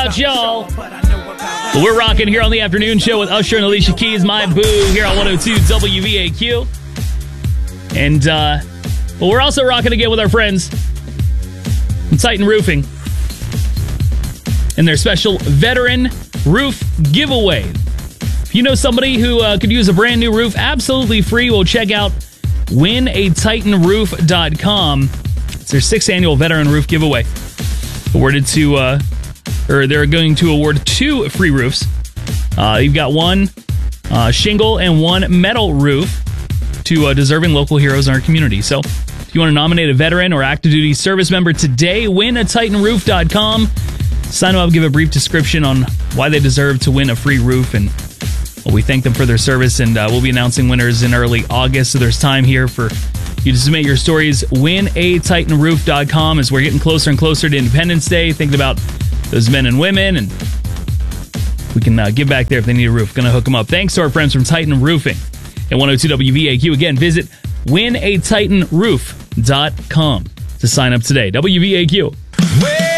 about y'all. But we're rocking here on the afternoon show with Usher and Alicia Keys, My Boo, here on 102 WVAQ. And well, we're also rocking again with our friends from Titan Roofing and their special Veteran Roof Giveaway. If you know somebody who could use a brand new roof absolutely free, well, check out winatitanroof.com. It's their 6th annual Veteran Roof Giveaway. They're going to award 2 free roofs. You've got 1 shingle and 1 metal roof to deserving local heroes in our community. So if you want to nominate a veteran or active duty service member today, winatitanroof.com. Sign them up, give a brief description on why they deserve to win a free roof, and we thank them for their service, and we'll be announcing winners in early August, so there's time here for you to submit your stories. winatitanroof.com as we're getting closer and closer to Independence Day, thinking about those men and women, and we can give back there if they need a roof. Going to hook them up. Thanks to our friends from Titan Roofing at 102 WVAQ. Again, visit winatitanroof.com to sign up today. WVAQ.